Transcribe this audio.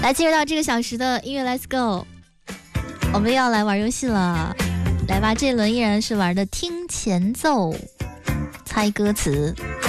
来进入到这个小时的音乐 Let's Go， 我们要来玩游戏了。来吧，这轮依然是玩的听前奏猜歌词。